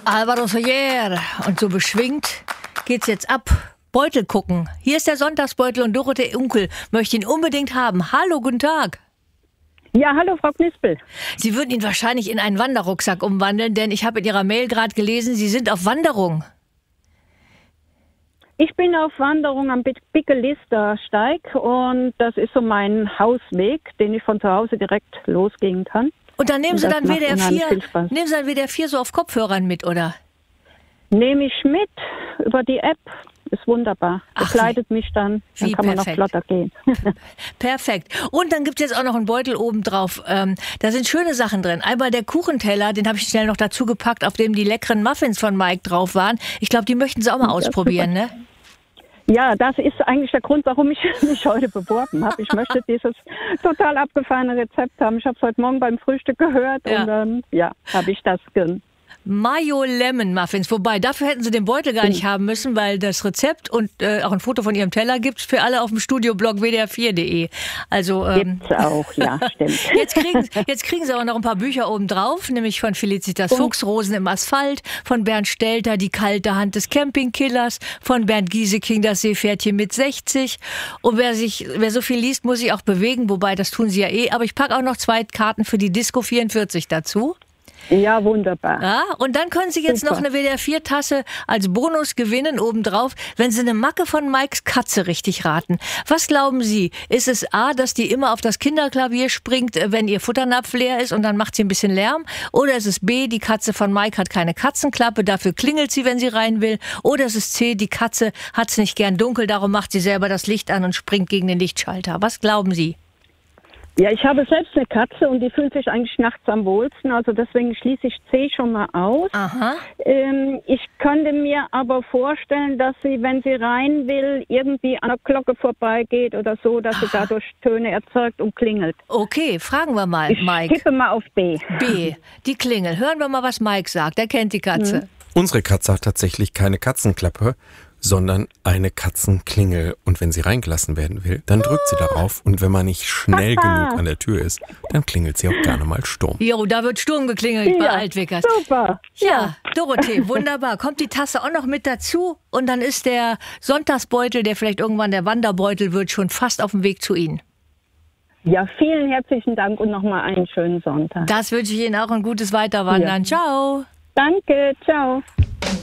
Alvaro Soler. Und so beschwingt geht's jetzt ab. Beutel gucken. Hier ist der Sonntagsbeutel und Dorothee Unkel möchte ihn unbedingt haben. Hallo, guten Tag. Ja, hallo Frau Knispel. Sie würden ihn wahrscheinlich in einen Wanderrucksack umwandeln, denn ich habe in Ihrer Mail gerade gelesen, Sie sind auf Wanderung. Ich bin auf Wanderung am Bickelistersteig und das ist so mein Hausweg, den ich von zu Hause direkt losgehen kann. Und dann nehmen Sie dann WDR 4 so auf Kopfhörern mit, oder? Nehme ich mit über die App. Ist wunderbar. Begleitet mich dann kann man noch flotter gehen. Perfekt. Und dann gibt es jetzt auch noch einen Beutel oben drauf. Da sind schöne Sachen drin. Einmal der Kuchenteller, den habe ich schnell noch dazu gepackt, auf dem die leckeren Muffins von Mike drauf waren. Ich glaube, die möchten Sie auch mal ausprobieren, ne? Ja, das ist eigentlich der Grund, warum ich mich heute beworben habe. Ich möchte dieses total abgefahrene Rezept haben. Ich habe es heute Morgen beim Frühstück gehört und dann habe ich das Mayo Lemon Muffins. Wobei, dafür hätten Sie den Beutel gar nicht haben müssen, weil das Rezept und auch ein Foto von Ihrem Teller gibt's für alle auf dem Studioblog wdr4.de. Also gibt's auch, ja, stimmt. Jetzt kriegen Sie auch noch ein paar Bücher oben drauf, nämlich von Felicitas Fuchs, Rosen im Asphalt, von Bernd Stelter, Die kalte Hand des Campingkillers, von Bernd Gieseking, Das Seepferdchen mit 60. Und wer so viel liest, muss sich auch bewegen, wobei das tun Sie ja eh. Aber ich packe auch noch 2 Karten für die Disco 44 dazu. Ja, wunderbar. Ja, und dann können Sie jetzt noch eine WDR4-Tasse als Bonus gewinnen obendrauf, wenn Sie eine Macke von Mikes Katze richtig raten. Was glauben Sie? Ist es A, dass die immer auf das Kinderklavier springt, wenn ihr Futternapf leer ist und dann macht sie ein bisschen Lärm? Oder ist es B, die Katze von Mike hat keine Katzenklappe, dafür klingelt sie, wenn sie rein will? Oder ist es C, die Katze hat es nicht gern dunkel, darum macht sie selber das Licht an und springt gegen den Lichtschalter? Was glauben Sie? Ja, ich habe selbst eine Katze und die fühlt sich eigentlich nachts am wohlsten, also deswegen schließe ich C schon mal aus. Aha. Ich könnte mir aber vorstellen, dass sie, wenn sie rein will, irgendwie an der Glocke vorbeigeht oder so, dass sie dadurch Töne erzeugt und klingelt. Okay, fragen wir mal, Mike. Ich tippe mal auf B. B, die Klingel. Hören wir mal, was Mike sagt. Er kennt die Katze. Unsere Katze hat tatsächlich keine Katzenklappe, sondern eine Katzenklingel. Und wenn sie reingelassen werden will, dann drückt sie darauf. Und wenn man nicht schnell genug an der Tür ist, dann klingelt sie auch gerne mal Sturm. Jo, da wird Sturm geklingelt bei Altwickers. Super. Ja, Dorothee, wunderbar. Kommt die Tasse auch noch mit dazu und dann ist der Sonntagsbeutel, der vielleicht irgendwann der Wanderbeutel wird, schon fast auf dem Weg zu Ihnen. Ja, vielen herzlichen Dank und nochmal einen schönen Sonntag. Das wünsche ich Ihnen auch, ein gutes Weiterwandern. Ja. Ciao. Danke, ciao.